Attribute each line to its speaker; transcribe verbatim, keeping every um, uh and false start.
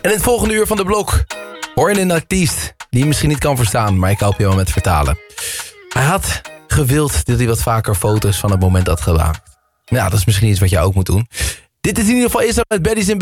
Speaker 1: En in het volgende uur van de blok hoor je een artiest die je misschien niet kan verstaan, maar ik help je wel met vertalen. Hij had gewild dat hij wat vaker foto's van het moment had gemaakt. Ja, dat is misschien iets wat jij ook moet doen. Dit is in ieder geval Israël met Baddies in